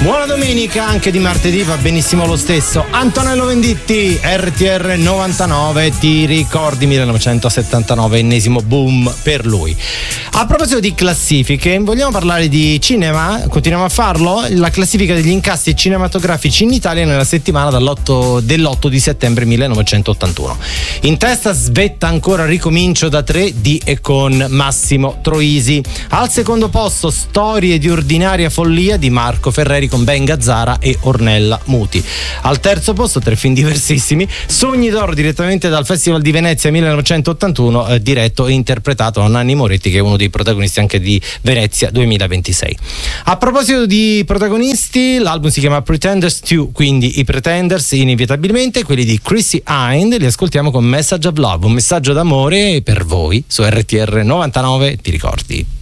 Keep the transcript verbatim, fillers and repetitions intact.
Buona domenica, anche di martedì va benissimo lo stesso. Antonello Venditti, R T R novantanove, ti ricordi millenovecentosettantanove, ennesimo boom per lui. A proposito di classifiche, vogliamo parlare di cinema? Continuiamo a farlo? La classifica degli incassi cinematografici in Italia nella settimana dall'otto, dell'otto di settembre millenovecentottantuno. In testa svetta ancora Ricomincio da tre di e con Massimo Troisi. Al secondo posto Storie di ordinaria follia di Marco Ferreri con Ben Gazzara e Ornella Muti. Al terzo posto, tre film diversissimi, Sogni d'oro direttamente dal Festival di Venezia millenovecentottantuno, eh, diretto e interpretato da Nanni Moretti, che è uno dei protagonisti anche di Venezia duemilaventisei. A proposito di protagonisti, l'album si chiama Pretenders due, quindi i Pretenders inevitabilmente, quelli di Chrissy Hynde, li ascoltiamo con Message of Love, un messaggio d'amore per voi su R T R novantanove, ti ricordi?